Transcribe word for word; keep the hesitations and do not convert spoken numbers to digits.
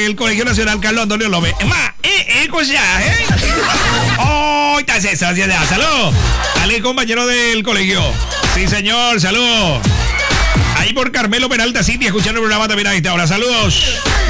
del Colegio Nacional Carlos Antonio López. Es más, eh, eh, cosa, ¿eh? ¡Oh! ¡Estás eso! ¡Salud! Dale, compañero del colegio. Sí, señor, saludos. Ahí por Carmelo Peralta City, escuchando el programa también a esta hora. Saludos.